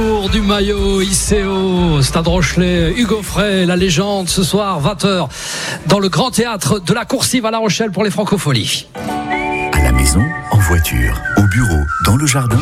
Du maillot ICO, Stade Rochelet, Hugo Frey, la légende, ce soir 20h dans le grand théâtre de la Coursive à La Rochelle pour les Francopholies. À la maison, en voiture, au bureau, dans le jardin.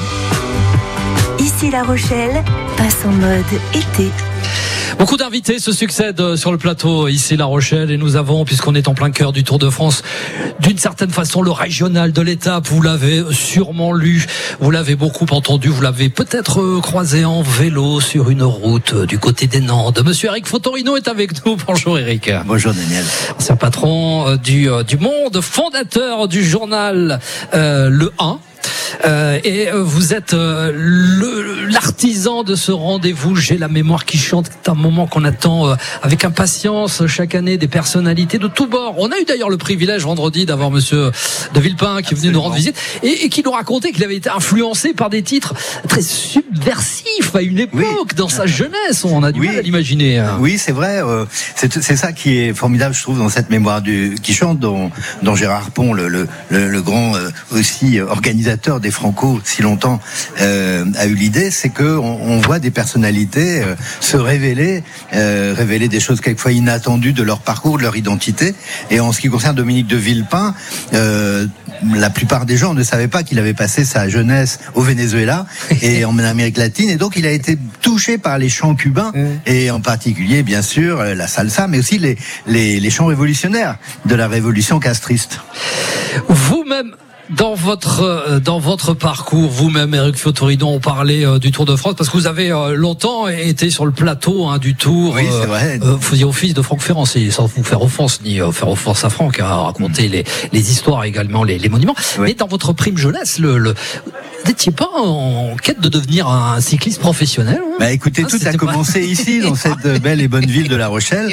Ici La Rochelle passe en mode été. Beaucoup d'invités se succèdent sur le plateau ici La Rochelle et nous avons, puisqu'on est en plein cœur du Tour de France, d'une certaine façon le régional de l'étape. Vous l'avez sûrement lu, vous l'avez beaucoup entendu, vous l'avez peut-être croisé en vélo sur une route du côté des Nantes. Monsieur Eric Fotorino est avec nous. Bonjour Eric. Bonjour Daniel. C'est un patron du Monde, fondateur du journal Le 1. Et vous êtes l'artisan de ce rendez-vous. J'ai la mémoire qui chante. C'est un moment qu'on attend avec impatience chaque année, des personnalités de tous bords. On a eu d'ailleurs le privilège vendredi d'avoir monsieur de Villepin qui est venu nous rendre visite et qui nous racontait qu'il avait été influencé par des titres très subversifs à une époque, dans sa jeunesse. On a du mal à l'imaginer. Oui, c'est vrai. C'est ça qui est formidable, je trouve, dans cette mémoire qui chante, dont Gérard Pont, le grand aussi organisateur des Franco si longtemps a eu l'idée, c'est que on voit des personnalités se révéler des choses quelquefois inattendues de leur parcours, de leur identité. Et en ce qui concerne Dominique de Villepin, la plupart des gens ne savaient pas qu'il avait passé sa jeunesse au Venezuela et en Amérique latine, et donc il a été touché par les chants cubains et en particulier bien sûr la salsa, mais aussi les chants révolutionnaires de la révolution castriste. Vous-même, dans votre parcours, vous-même, Eric Fotorino, on parlait du Tour de France parce que vous avez longtemps été sur le plateau du Tour. Oui, c'est vrai. Vous faisiez office de Franck Ferrand, sans vous faire offense ni faire offense à Franck, raconter les histoires également, les monuments. Oui. Mais dans votre prime jeunesse, vous n'étiez pas en quête de devenir un cycliste professionnel? Écoutez, tout a commencé ici, dans cette belle et bonne ville de La Rochelle,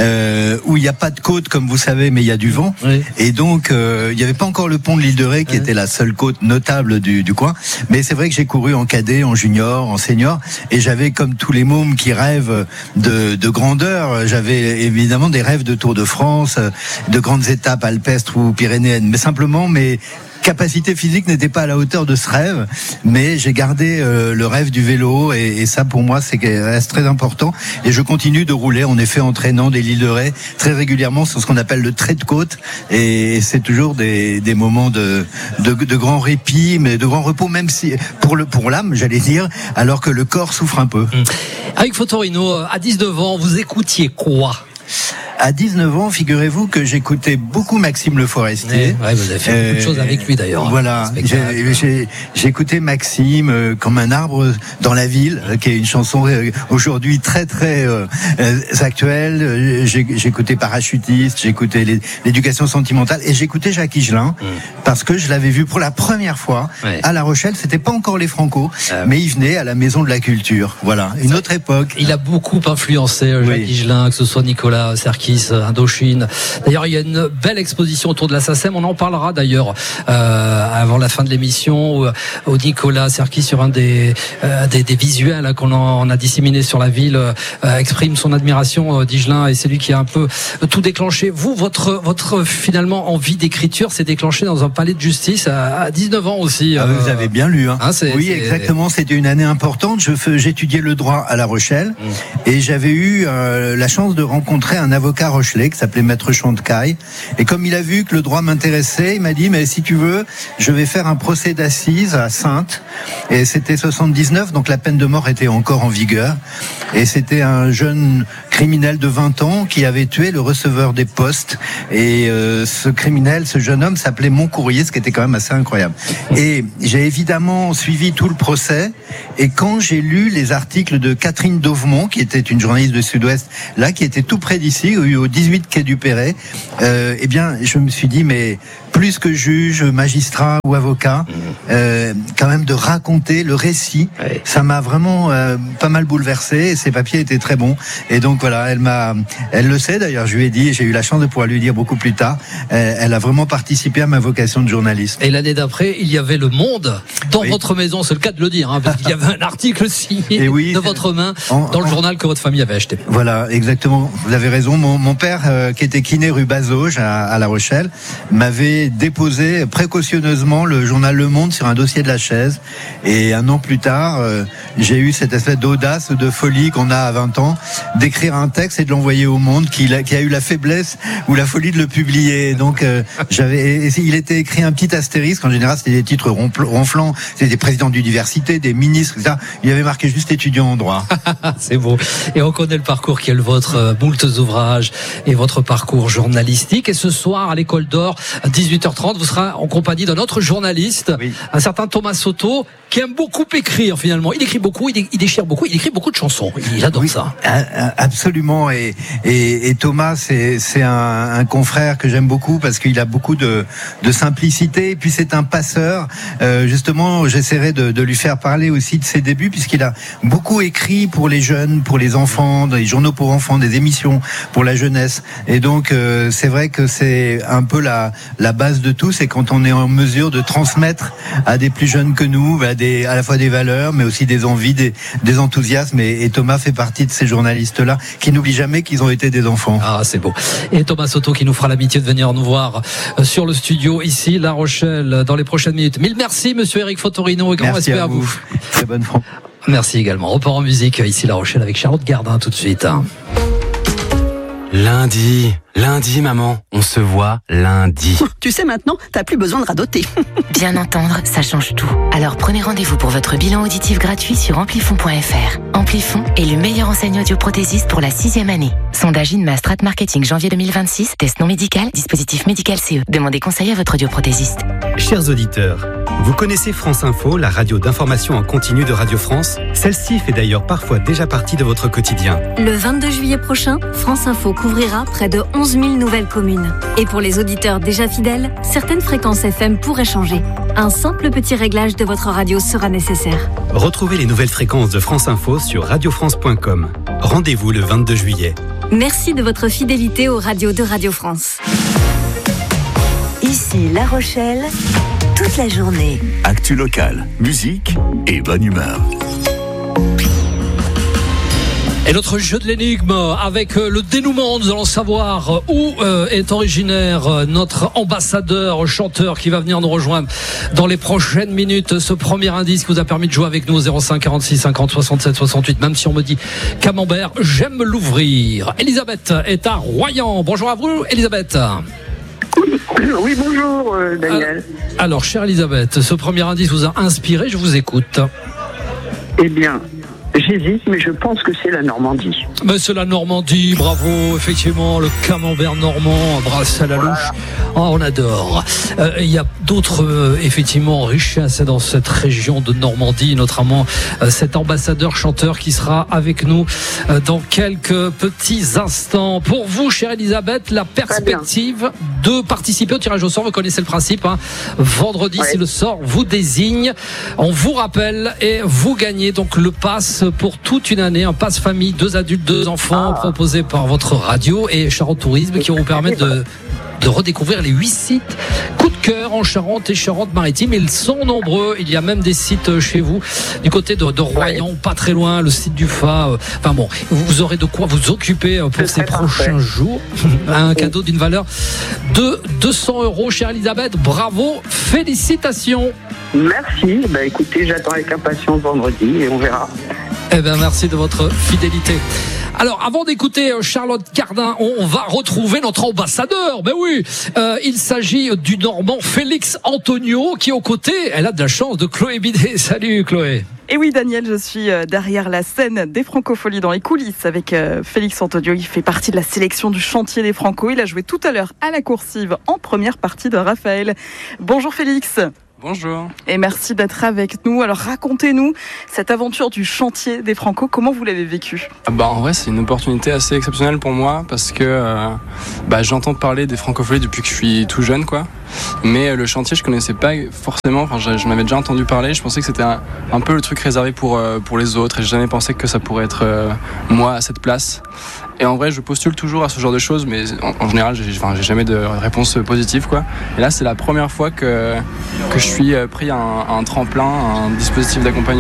où il n'y a pas de côte, comme vous savez, mais il y a du vent. Oui. Et donc, il n'y avait pas encore le pont de l'île de Ré, qui était la seule côte notable du coin. Mais c'est vrai que j'ai couru en cadet, en junior, en senior, et j'avais, comme tous les mômes qui rêvent de grandeur, j'avais évidemment des rêves de Tour de France, de grandes étapes alpestres ou pyrénéennes. Mais simplement, mes capacité physique n'était pas à la hauteur de ce rêve, mais j'ai gardé le rêve du vélo et ça pour moi reste très important, et je continue de rouler en effet entraînant des l'île de Ré très régulièrement sur ce qu'on appelle le trait de côte, et c'est toujours des moments de grand répit, mais de grand repos, même si pour l'âme j'allais dire, alors que le corps souffre un peu. Avec Fotorino, à 19 ans, vous écoutiez quoi? À 19 ans, figurez-vous que j'écoutais Maxime Le Forestier. Ouais, vous avez fait beaucoup de choses avec lui d'ailleurs. Voilà, j'écoutais Maxime comme un arbre dans la ville, qui est une chanson aujourd'hui très très actuelle. J'écoutais Parachutiste, j'écoutais l'éducation sentimentale, et j'écoutais Jacques Higelin parce que je l'avais vu pour la première fois à La Rochelle. C'était pas encore les Franco, mais il venait à la Maison de la Culture. Voilà, une autre époque. Il a beaucoup influencé Jacques Higelin, que ce soit Nicolas Serkis, Indochine. D'ailleurs, il y a une belle exposition autour de la SACEM. On en parlera d'ailleurs avant la fin de l'émission, où Nicolas Serkis, sur un des visuels qu'on a disséminés sur la ville, exprime son admiration d'Higelin, et c'est lui qui a un peu tout déclenché. Vous, votre finalement envie d'écriture s'est déclenchée dans un palais de justice à 19 ans aussi. Vous avez bien lu. Oui, exactement. C'était une année importante. J'étudiais le droit à La Rochelle et j'avais eu la chance de rencontrer un avocat rochelais qui s'appelait Maître Chantecaille, et comme il a vu que le droit m'intéressait, il m'a dit mais si tu veux, je vais faire un procès d'assises à Saintes, et c'était 79, donc la peine de mort était encore en vigueur, et c'était un jeune criminel de 20 ans qui avait tué le receveur des postes, et ce jeune homme s'appelait Moncourrier, ce qui était quand même assez incroyable. Et j'ai évidemment suivi tout le procès, et quand j'ai lu les articles de Catherine Dauvemont, qui était une journaliste de Sud-Ouest, là, qui était tout près d'ici, au 18 quai du Perret, eh bien, je me suis dit, mais plus que juge, magistrat ou avocat, quand même de raconter le récit, ça m'a vraiment pas mal bouleversé, et ses papiers étaient très bons. Et donc voilà, elle le sait d'ailleurs, je lui ai dit, et j'ai eu la chance de pouvoir lui dire beaucoup plus tard, elle a vraiment participé à ma vocation de journaliste. Et l'année d'après, il y avait Le Monde dans votre maison, c'est le cas de le dire, parce qu'il y avait un article signé de votre main dans le journal que votre famille avait acheté. Voilà, exactement, vous avez raison. Mon père, qui était kiné rue Bazauge à La Rochelle, m'avait j'avais déposé précautionneusement le journal Le Monde sur un dossier de la chaise. Et un an plus tard, j'ai eu cette espèce d'audace, de folie qu'on a à 20 ans, d'écrire un texte et de l'envoyer au Monde, qui a eu la faiblesse ou la folie de le publier. Donc, il était écrit un petit astérisque. En général, c'était des titres ronflants. C'était des présidents d'université, des ministres, etc. Il y avait marqué juste étudiant en droit. C'est beau. Et on connaît le parcours qui est le vôtre, moultes ouvrages et votre parcours journalistique. Et ce soir, à l'École d'Or, à 18h30, vous serez en compagnie d'un autre journaliste, un certain Thomas Soto, qui aime beaucoup écrire finalement. Il écrit beaucoup, il déchire beaucoup, il écrit beaucoup de chansons. Il adore ça. Absolument. Et Thomas, c'est un confrère que j'aime beaucoup parce qu'il a beaucoup de simplicité. Et puis c'est un passeur. Justement, j'essaierai de lui faire parler aussi de ses débuts, puisqu'il a beaucoup écrit pour les jeunes, pour les enfants, des journaux pour enfants, des émissions pour la jeunesse. Et donc c'est vrai que c'est un peu la base de tout, c'est quand on est en mesure de transmettre à des plus jeunes que nous à la fois des valeurs, mais aussi des envies, des enthousiasmes. Et Thomas fait partie de ces journalistes-là qui n'oublient jamais qu'ils ont été des enfants. Ah, c'est beau. Et Thomas Soto qui nous fera l'amitié de venir nous voir sur le studio ici, La Rochelle, dans les prochaines minutes. Mille merci, monsieur Eric Fotorino, et grand respect à vous. Très bonne France. Merci également. Report en musique ici, La Rochelle, avec Charlotte Gardin tout de suite. Lundi, maman, on se voit lundi. Tu sais maintenant, t'as plus besoin de radoter. Bien entendre, ça change tout. Alors prenez rendez-vous pour votre bilan auditif gratuit sur amplifon.fr. Amplifon est le meilleur enseigne audioprothésiste pour la 6e année. Sondage INMA Strat Marketing janvier 2026. Test non médical, dispositif médical CE. Demandez conseil à votre audioprothésiste. Chers auditeurs, vous connaissez France Info, la radio d'information en continu de Radio France? Celle-ci fait d'ailleurs parfois déjà partie de votre quotidien. Le 22 juillet prochain, France Info couvrira près de 11 000 nouvelles communes. Et pour les auditeurs déjà fidèles, certaines fréquences FM pourraient changer. Un simple petit réglage de votre radio sera nécessaire. Retrouvez les nouvelles fréquences de France Info sur radiofrance.com. Rendez-vous le 22 juillet. Merci de votre fidélité aux radios de Radio France. Ici La Rochelle, toute la journée. Actu locale, musique et bonne humeur. Et notre jeu de l'énigme avec le dénouement, nous allons savoir où est originaire notre ambassadeur chanteur qui va venir nous rejoindre dans les prochaines minutes. Ce premier indice qui vous a permis de jouer avec nous au 05 46 50 67 68, même si on me dit Camembert, j'aime l'ouvrir. Elisabeth est à Royan. Bonjour à vous, Elisabeth. Oui, bonjour Daniel. Alors, chère Elisabeth, ce premier indice vous a inspiré, je vous écoute. Eh bien, j'hésite, mais je pense que c'est la Normandie. Mais c'est la Normandie, bravo, effectivement, le camembert normand, brassé à la louche. Oh, on adore. Il y a d'autres, effectivement, richesses dans cette région de Normandie, notamment cet ambassadeur chanteur qui sera avec nous dans quelques petits instants. Pour vous, chère Elisabeth, la perspective de participer au tirage au sort, vous connaissez le principe, hein. Vendredi, si le sort vous désigne, on vous rappelle et vous gagnez donc le pass pour toute une année, un pass famille, 2 adultes, 2 enfants, proposé par votre radio et Charente Tourisme, qui vont vous permettre de redécouvrir les 8 sites coup de cœur en Charente et Charente-Maritime. Ils sont nombreux. Il y a même des sites chez vous, du côté de Royan, pas très loin, le site du Fa. Enfin bon, vous aurez de quoi vous occuper pour ces prochains jours. Un cadeau d'une valeur de 200 €, chère Elisabeth. Bravo, félicitations. Merci. Écoutez, j'attends avec impatience vendredi et on verra. Merci de votre fidélité. Alors, avant d'écouter Charlotte Gardin, on va retrouver notre ambassadeur. Ben oui, il s'agit du Normand Félix Antonio, qui aux côtés, elle a de la chance, de Chloé Bidet. Salut Chloé. Et oui Daniel, je suis derrière la scène des Francopholies, dans les coulisses avec Félix Antonio. Il fait partie de la sélection du chantier des Franco. Il a joué tout à l'heure à la coursive en première partie de Raphaël. Bonjour Félix. Bonjour. Et merci d'être avec nous. Alors racontez-nous cette aventure du chantier des Franco, comment vous l'avez vécu ? En vrai, c'est une opportunité assez exceptionnelle pour moi parce que j'entends parler des Francopholies depuis que je suis tout jeune, quoi. Mais le chantier, je connaissais pas forcément. Enfin, je m'avais déjà entendu parler. Je pensais que c'était un peu le truc réservé pour les autres, et j'ai jamais pensé que ça pourrait être moi à cette place. Et en vrai, je postule toujours à ce genre de choses, mais en général, j'ai jamais de réponse positive, quoi. Et là, c'est la première fois que je suis pris un tremplin, un dispositif d'accompagnement.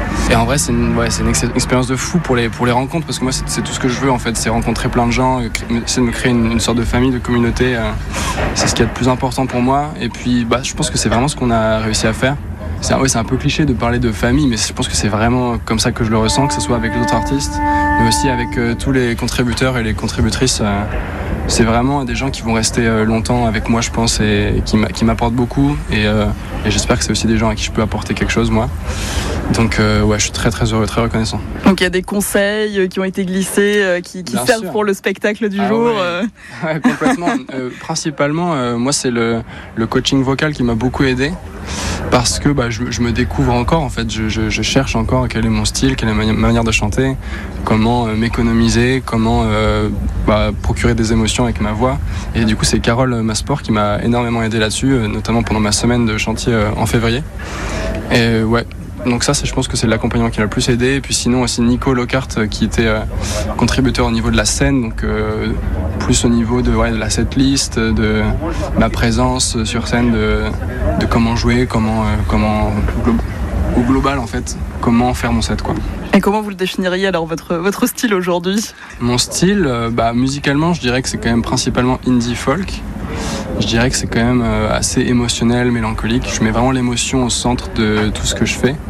Et en vrai, c'est une expérience de fou pour les rencontres, parce que moi, c'est tout ce que je veux en fait, c'est rencontrer plein de gens, essayer de me créer une sorte de famille, de communauté. C'est ce qu'il y a de plus important pour moi. Et puis, je pense que c'est vraiment ce qu'on a réussi à faire. C'est un peu cliché de parler de famille, mais je pense que c'est vraiment comme ça que je le ressens, que ce soit avec les autres artistes, mais aussi avec tous les contributeurs et les contributrices. C'est vraiment des gens qui vont rester longtemps avec moi, je pense, et qui m'apportent beaucoup. Et j'espère que c'est aussi des gens à qui je peux apporter quelque chose, moi. Donc, je suis très très heureux, très reconnaissant. Donc, il y a des conseils qui ont été glissés, qui servent pour le spectacle du jour. Ouais, complètement. Principalement, moi, c'est le coaching vocal qui m'a beaucoup aidé. Parce que je me découvre encore, en fait, je cherche encore quel est mon style, quelle est ma manière de chanter, comment m'économiser, comment procurer des émotions avec ma voix. Et du coup, c'est Carole Masport qui m'a énormément aidé là-dessus, notamment pendant ma semaine de chantier en février. Et ouais. Donc ça, je pense que c'est l'accompagnement qui m'a le plus aidé. Et puis sinon aussi Nico Lockhart qui était contributeur au niveau de la scène, donc plus au niveau de la setlist, de ma présence sur scène, de comment jouer, comment au global en fait, comment faire mon set quoi. Et comment vous le définiriez alors votre style aujourd'hui ? Mon style, musicalement, je dirais que c'est quand même principalement indie folk. Je dirais que c'est quand même assez émotionnel, mélancolique. Je mets vraiment l'émotion au centre de tout ce que je fais.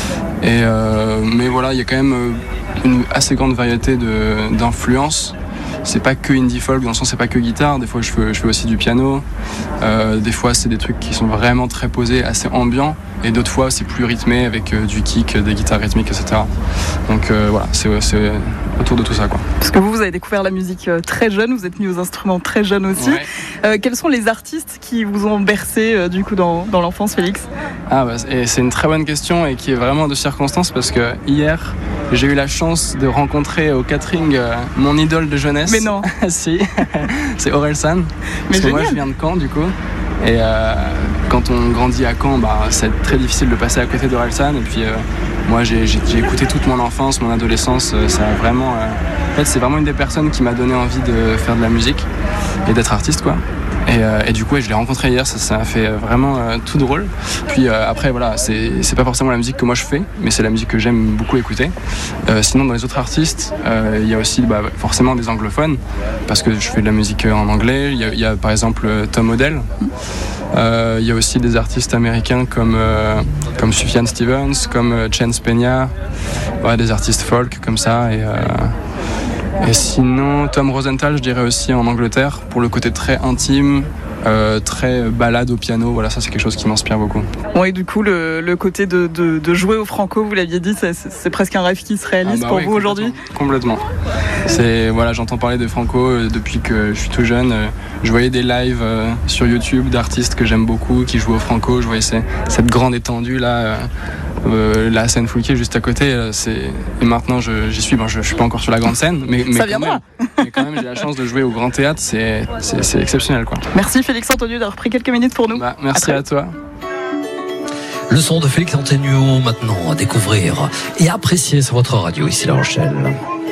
Mais voilà, il y a quand même une assez grande variété d'influences. C'est pas que indie folk, dans le sens c'est pas que guitare. Des fois je fais aussi du piano. Des fois c'est des trucs qui sont vraiment très posés, assez ambiants. Et d'autres fois c'est plus rythmé avec du kick, des guitares rythmiques, etc. Donc voilà, c'est autour de tout ça quoi. Parce que vous avez découvert la musique très jeune, vous êtes mis aux instruments très jeunes aussi. Ouais. Quels sont les artistes qui vous ont bercé du coup dans l'enfance, Félix ? Et c'est une très bonne question et qui est vraiment de circonstance, parce que hier j'ai eu la chance de rencontrer au catering mon idole de jeunesse. Mais non. Si, c'est Orelsan. Parce que moi je viens de Caen du coup. Et quand on grandit à Caen, c'est très difficile de passer à côté d'Orelsan. Et puis moi j'ai écouté toute mon enfance, mon adolescence. Ça a vraiment, en fait, c'est vraiment une des personnes qui m'a donné envie de faire de la musique et d'être artiste quoi. Et du coup je l'ai rencontré hier, ça m'a fait vraiment tout drôle. Puis après voilà, c'est pas forcément la musique que moi je fais, mais c'est la musique que j'aime beaucoup écouter. Sinon dans les autres artistes, il y a aussi forcément des anglophones, parce que je fais de la musique en anglais. Il y a par exemple Tom Odell. Il y a aussi des artistes américains comme Sufjan Stevens, comme Chance Peña, des artistes folk comme ça. Et sinon, Tom Rosenthal, je dirais aussi en Angleterre, pour le côté très intime, très balade au piano. Voilà, ça c'est quelque chose qui m'inspire beaucoup. Oui, du coup, le côté de jouer au Franco, vous l'aviez dit, c'est presque un rêve qui se réalise pour vous aujourd'hui ? Complètement. J'entends parler de Franco depuis que je suis tout jeune. Je voyais des lives sur YouTube d'artistes que j'aime beaucoup qui jouent au Franco. Je voyais cette grande étendue là. La scène Fouquier juste à côté, et maintenant j'y suis. Je suis pas encore sur la grande scène, mais ça viendra. Mais quand même j'ai la chance de jouer au Grand Théâtre, c'est exceptionnel quoi. Merci Félix Antonio d'avoir pris quelques minutes pour nous. Merci à toi. Le son de Félix Antonio maintenant à découvrir et apprécier sur votre radio ici La Rochelle.